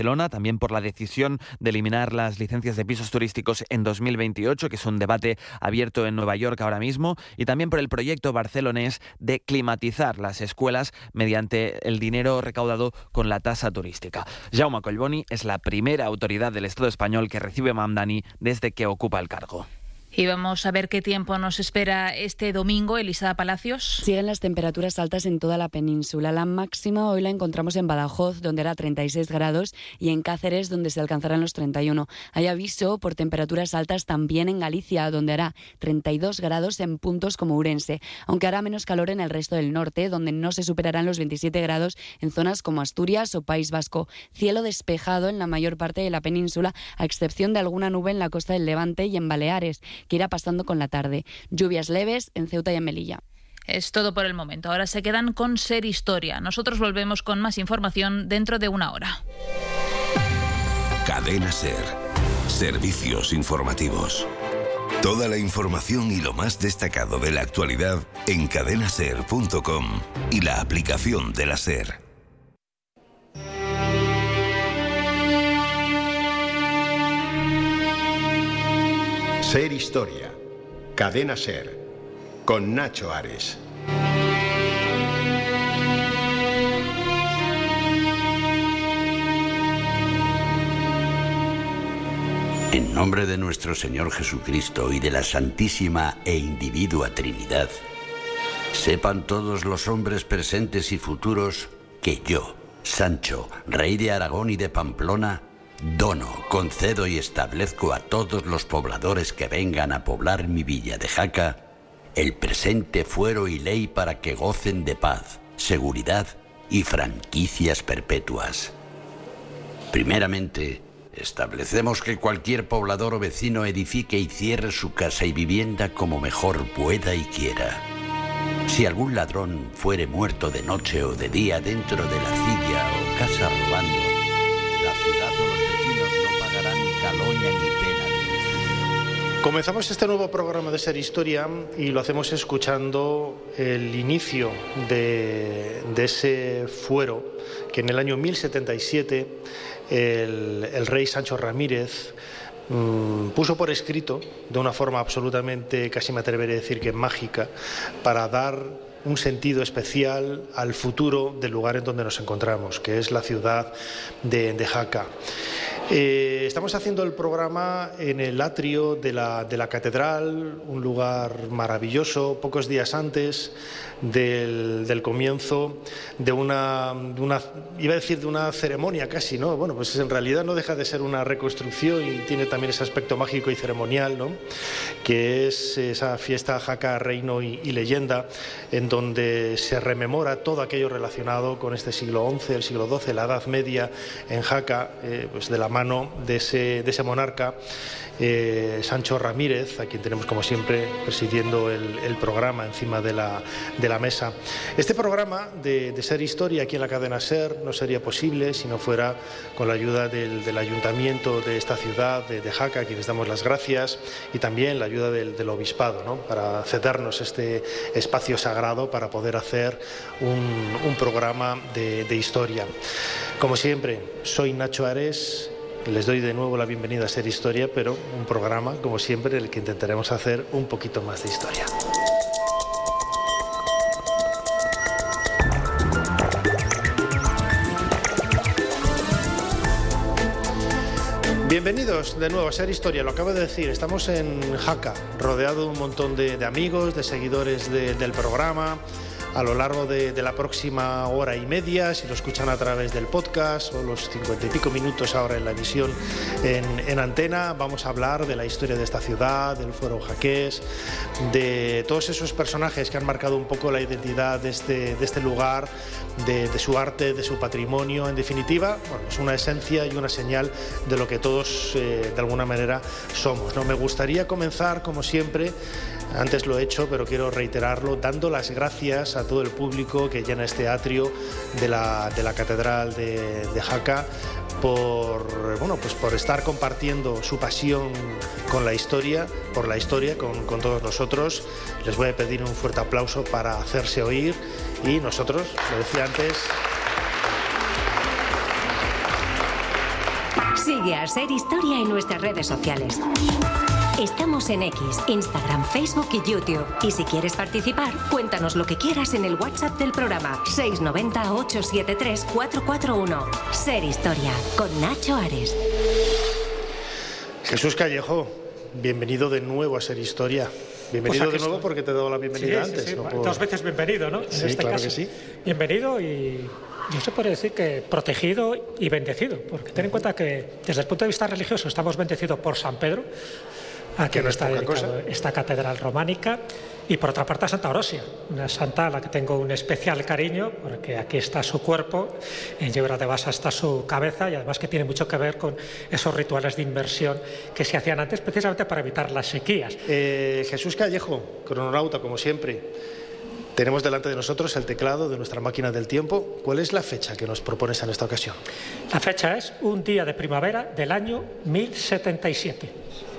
Barcelona, también por la decisión de eliminar las licencias de pisos turísticos en 2028, que es un debate abierto en Nueva York ahora mismo, y también por el proyecto barcelonés de climatizar las escuelas mediante el dinero recaudado con la tasa turística. Jaume Collboni es la primera autoridad del Estado español que recibe Mamdani desde que ocupa el cargo. Y vamos a ver qué tiempo nos espera este domingo. Elisa Palacios. Siguen las temperaturas altas en toda la península. La máxima hoy la encontramos en Badajoz, donde era 36 grados, y en Cáceres, donde se alcanzarán los 31. Hay aviso por temperaturas altas también en Galicia, donde hará 32 grados en puntos como Ourense, aunque hará menos calor en el resto del norte, donde no se superarán los 27 grados en zonas como Asturias o País Vasco. Cielo despejado en la mayor parte de la península, a excepción de alguna nube en la costa del Levante y en Baleares, que irá pasando con la tarde. Lluvias leves en Ceuta y en Melilla. Es todo por el momento. Ahora se quedan con Ser Historia. Nosotros volvemos con más información dentro de una hora. Cadena Ser. Servicios informativos. Toda la información y lo más destacado de la actualidad en cadenaser.com y la aplicación de la Ser. Ser Historia, Cadena Ser, con Nacho Ares. En nombre de nuestro Señor Jesucristo y de la Santísima e Individua Trinidad, sepan todos los hombres presentes y futuros que yo, Sancho, rey de Aragón y de Pamplona, dono, concedo y establezco a todos los pobladores que vengan a poblar mi villa de Jaca el presente fuero y ley para que gocen de paz, seguridad y franquicias perpetuas. Primeramente, establecemos que cualquier poblador o vecino edifique y cierre su casa y vivienda como mejor pueda y quiera. Si algún ladrón fuere muerto de noche o de día dentro de la silla o casa robando, la ciudad o los vecinos no pagarán caloña ni pena. Comenzamos este nuevo programa de Ser Historia y lo hacemos escuchando el inicio de ese fuero que en el año 1077 el rey Sancho Ramírez puso por escrito de una forma absolutamente, casi me atreveré a decir que mágica, para dar un sentido especial al futuro del lugar en donde nos encontramos, que es la ciudad de Jaca. Estamos haciendo el programa en el atrio de la catedral, un lugar maravilloso, pocos días antes del comienzo de una iba a decir de una ceremonia casi, ¿no? Bueno, pues en realidad no deja de ser una reconstrucción y tiene también ese aspecto mágico y ceremonial, ¿no? Que es esa fiesta Jaca, Reino y Leyenda, en donde se rememora todo aquello relacionado con este siglo XI, el siglo XII, la Edad Media en Jaca, pues de la mano de ese monarca, Sancho Ramírez, a quien tenemos como siempre presidiendo el programa encima de la mesa. Este programa de Ser Historia aquí en la cadena Ser no sería posible si no fuera con la ayuda del ayuntamiento de esta ciudad de Jaca, a quienes damos las gracias, y también la ayuda del obispado, ¿no? Para cedernos este espacio sagrado para poder hacer un programa de historia. Como siempre, soy Nacho Ares. Les doy de nuevo la bienvenida a Ser Historia, pero un programa, como siempre, en el que intentaremos hacer un poquito más de historia. Bienvenidos de nuevo a Ser Historia, lo acabo de decir, estamos en Jaca, rodeado de un montón de amigos, de seguidores del programa. A lo largo de la próxima hora y media, si lo escuchan a través del podcast o los 50 y pico minutos ahora en la emisión en antena, vamos a hablar de la historia de esta ciudad, del fuero jaqués, de todos esos personajes que han marcado un poco la identidad de este lugar, de su arte, de su patrimonio. En definitiva, bueno, es una esencia y una señal de lo que todos de alguna manera somos, ¿no? Me gustaría comenzar, como siempre, antes lo he hecho, pero quiero reiterarlo, dando las gracias a todo el público que llena este atrio de la Catedral de Jaca por estar compartiendo su pasión con la historia, por la historia con todos nosotros. Les voy a pedir un fuerte aplauso para hacerse oír y nosotros, lo decía antes, Sigue a Ser Historia en nuestras redes sociales. Estamos en X, Instagram, Facebook y YouTube. Y si quieres participar, cuéntanos lo que quieras en el WhatsApp del programa 690-873-441. Ser Historia, con Nacho Ares. Jesús Callejo, bienvenido de nuevo a Ser Historia. Bienvenido pues de nuevo porque te he dado la bienvenida antes. Sí. ¿No? Dos veces bienvenido, ¿no? Sí, en claro caso. Que sí. Bienvenido y yo se puede decir que protegido y bendecido, porque ten en cuenta que desde el punto de vista religioso estamos bendecidos por San Pedro, a quien está dedicado esta catedral románica, y por otra parte a Santa Orosia, una santa a la que tengo un especial cariño, porque aquí está su cuerpo, en Yebra de Basa está su cabeza, y además que tiene mucho que ver con esos rituales de inmersión que se hacían antes precisamente para evitar las sequías. Jesús Callejo, crononauta como siempre, tenemos delante de nosotros el teclado de nuestra máquina del tiempo. ¿Cuál es la fecha que nos propones en esta ocasión? La fecha es un día de primavera del año 1077.